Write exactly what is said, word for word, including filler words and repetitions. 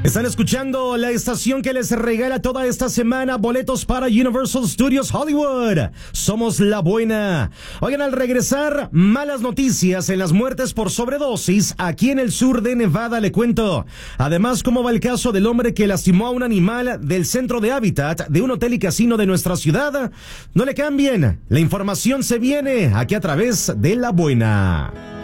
Están escuchando la estación que les regala toda esta semana boletos para Universal Studios Hollywood. Somos La Buena. Oigan, al regresar, malas noticias en las muertes por sobredosis aquí en el sur de Nevada, le cuento. Además, cómo va el caso del hombre que lastimó a un animal del centro de hábitat de un hotel y casino de nuestra ciudad. No le cambien, la información se viene aquí a través de La Buena.